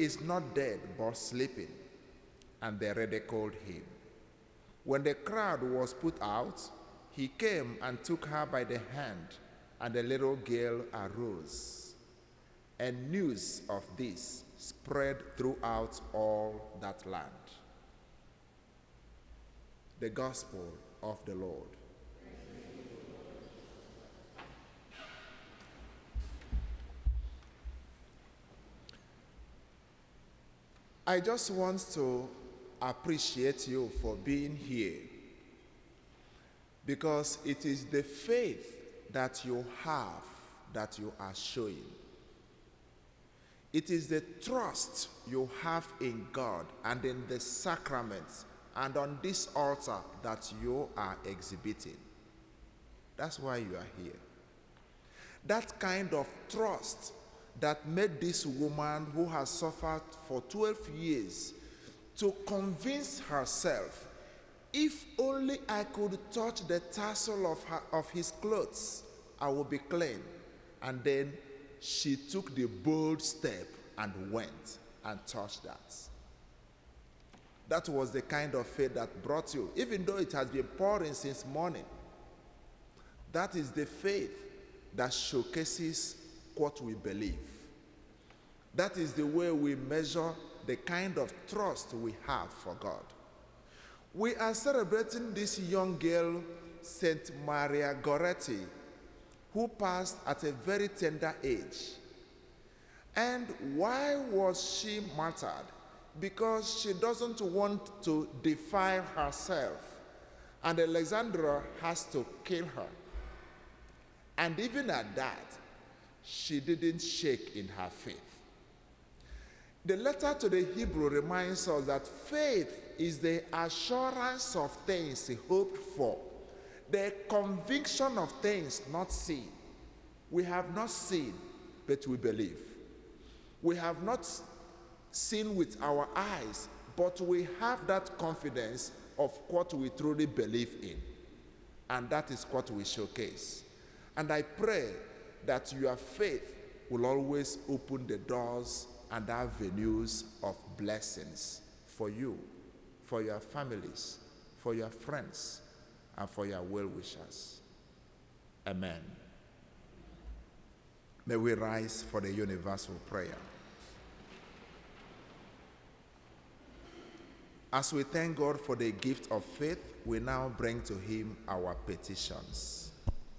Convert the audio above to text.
is not dead but sleeping." And they ridiculed him. When the crowd was put out, he came and took her by the hand, and the little girl arose. And news of this spread throughout all that land. The Gospel of the Lord. I just want to appreciate you for being here, because it is the faith that you have that you are showing. It is the trust you have in God and in the sacraments and on this altar that you are exhibiting. That's why you are here. That kind of trust that made this woman who has suffered for 12 years to convince herself, if only I could touch the tassel of his clothes, I will be clean. And then she took the bold step and went and touched that. That was the kind of faith that brought you, even though it has been pouring since morning. That is the faith that showcases what we believe. That is the way we measure the kind of trust we have for God. We are celebrating this young girl, Saint Maria Goretti, who passed at a very tender age. And why was she martyred? Because she doesn't want to defile herself, and Alexandra has to kill her. And even at that, she didn't shake in her faith. The letter to the Hebrew reminds us that faith is the assurance of things hoped for, the conviction of things not seen. We have not seen, but we believe. We have not seen with our eyes, but we have that confidence of what we truly believe in. And that is what we showcase. And I pray that your faith will always open the doors and avenues of blessings for you, for your families, for your friends, and for your well-wishers. Amen. May we rise for the universal prayer. As we thank God for the gift of faith, we now bring to him our petitions.